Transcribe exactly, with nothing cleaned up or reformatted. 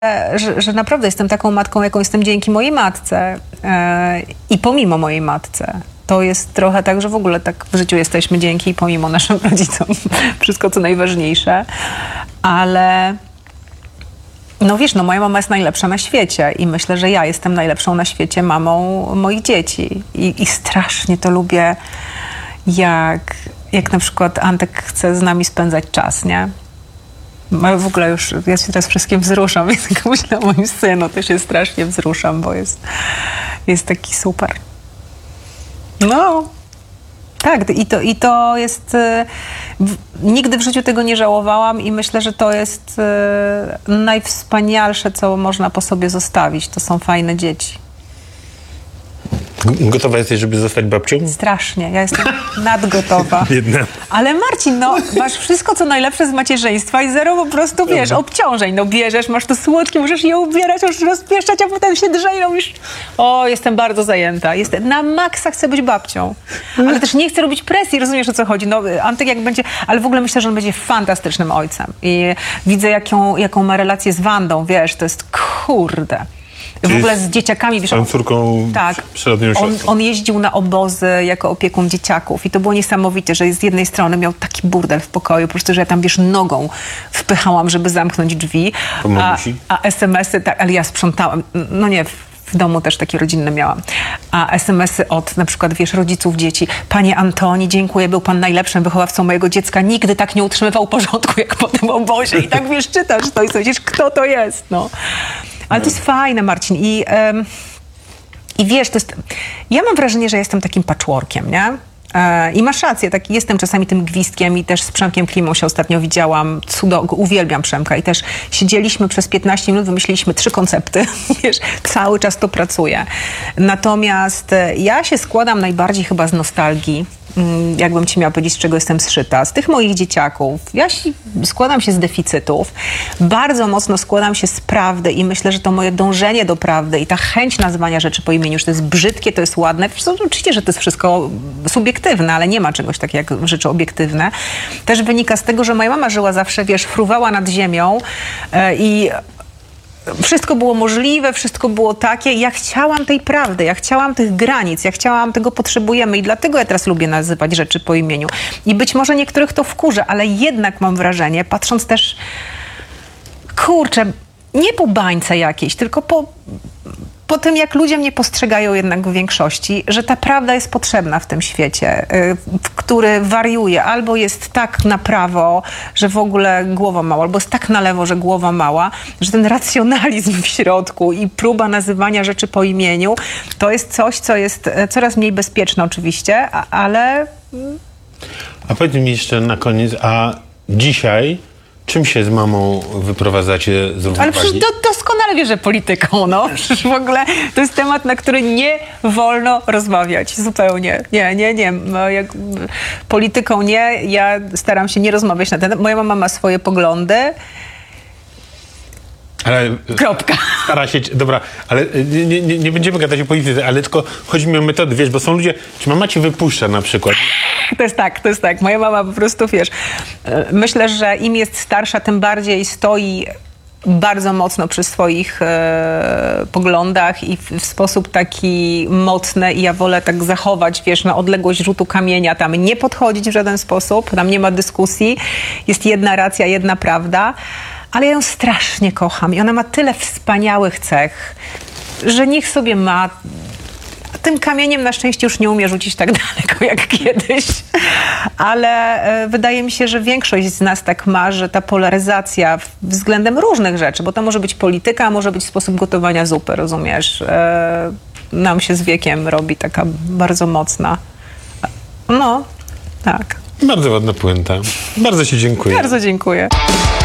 Że, że naprawdę jestem taką matką, jaką jestem dzięki mojej matce e, i pomimo mojej matce. To jest trochę tak, że w ogóle tak w życiu jesteśmy dzięki i pomimo naszym rodzicom. Wszystko, co najważniejsze. Ale no wiesz, no moja mama jest najlepsza na świecie i myślę, że ja jestem najlepszą na świecie mamą moich dzieci. I, i strasznie to lubię, jak, jak na przykład Antek chce z nami spędzać czas, nie? W ogóle już, ja się teraz wszystkim wzruszam, więc jak myślę o moim synu, to się strasznie wzruszam, bo jest, jest taki super. No, tak, i to, i to jest, w, nigdy w życiu tego nie żałowałam i myślę, że to jest y, najwspanialsze, co można po sobie zostawić. To są fajne dzieci. Gotowa jesteś, żeby zostać babcią? Strasznie, ja jestem nadgotowa. Jedna. Ale Marcin, no masz wszystko, co najlepsze z macierzyństwa i zero po prostu, wiesz, Dobra. obciążeń. No bierzesz, masz to słodkie, możesz je ubierać, możesz rozpieszczać, a potem się drze i robisz... O, jestem bardzo zajęta. Jestem, na maksa chcę być babcią. Ale też nie chcę robić presji, rozumiesz, o co chodzi. No, Antek jak będzie... Ale w ogóle myślę, że on będzie fantastycznym ojcem. I widzę, jaką, jaką ma relację z Wandą, wiesz, to jest kurde... W ogóle z dzieciakami, wiesz, swoją córką, tak, przyrodnią on, on jeździł na obozy jako opiekun dzieciaków i to było niesamowite, że z jednej strony miał taki burdel w pokoju, po prostu, że ja tam, wiesz, nogą wpychałam, żeby zamknąć drzwi, a, a es em esy, tak, ale ja sprzątałam, no nie, w domu też takie rodzinne miałam, a es em esy od na przykład, wiesz, rodziców dzieci. Panie Antoni, dziękuję, był pan najlepszym wychowawcą mojego dziecka, nigdy tak nie utrzymywał porządku, jak po tym obozie i tak, wiesz, czytasz to i sądzisz, kto to jest, no. Ale to jest fajne, Marcin. I, ym, i wiesz, to jest... Ja mam wrażenie, że jestem takim patchworkiem, nie? E, I masz rację, taki jestem czasami tym gwizdkiem i też z Przemkiem Klimą się ostatnio widziałam. Cudo, uwielbiam Przemka i też siedzieliśmy przez piętnaście minut, wymyśliliśmy trzy koncepty. Wiesz, cały czas to pracuję. Natomiast ja się składam najbardziej chyba z nostalgii. Jakbym ci miała powiedzieć, z czego jestem zszyta. Z tych moich dzieciaków. Ja się, składam się z deficytów. Bardzo mocno składam się z prawdy i myślę, że to moje dążenie do prawdy i ta chęć nazywania rzeczy po imieniu, że to jest brzydkie, to jest ładne. Oczywiście, że to jest wszystko subiektywne, ale nie ma czegoś takiego jak rzeczy obiektywne. Też wynika z tego, że moja mama żyła zawsze, wiesz, fruwała nad ziemią yy, i wszystko było możliwe, wszystko było takie. Ja chciałam tej prawdy, ja chciałam tych granic, ja chciałam, tego potrzebujemy i dlatego ja teraz lubię nazywać rzeczy po imieniu. I być może niektórych to wkurza, ale jednak mam wrażenie, patrząc też, kurczę, nie po bańce jakiejś, tylko po, po tym, jak ludzie mnie postrzegają jednak w większości, że ta prawda jest potrzebna w tym świecie, w który wariuje. Albo jest tak na prawo, że w ogóle głowa mała, albo jest tak na lewo, że głowa mała, że ten racjonalizm w środku i próba nazywania rzeczy po imieniu, to jest coś, co jest coraz mniej bezpieczne oczywiście, ale... A powiedz mi jeszcze na koniec, a dzisiaj... Czym się z mamą wyprowadzacie z równowagi? Ale przecież do, doskonale wiesz, że polityką, no. Przecież w ogóle to jest temat, na który nie wolno rozmawiać. Zupełnie. Nie, nie, nie. Jak, polityką nie. Ja staram się nie rozmawiać na ten temat. Moja mama ma swoje poglądy. Ale, Kropka. Stara się, dobra, ale nie, nie, nie będziemy gadać o polityce, ale tylko chodzi mi o metody, wiesz, bo są ludzie, czy mama cię wypuszcza na przykład? To jest tak, to jest tak. Moja mama po prostu, wiesz, myślę, że im jest starsza, tym bardziej stoi bardzo mocno przy swoich e, poglądach i w, w sposób taki mocny i ja wolę tak zachować, wiesz, na odległość rzutu kamienia, tam nie podchodzić w żaden sposób, tam nie ma dyskusji, jest jedna racja, jedna prawda. Ale ja ją strasznie kocham i ona ma tyle wspaniałych cech, że niech sobie ma. Tym kamieniem na szczęście już nie umie rzucić tak daleko jak kiedyś, ale e, wydaje mi się, że większość z nas tak ma, że ta polaryzacja względem różnych rzeczy, bo to może być polityka, a może być sposób gotowania zupy, rozumiesz? E, nam się z wiekiem robi taka bardzo mocna. No, tak. Bardzo ładna puenta. Bardzo ci dziękuję. Bardzo dziękuję.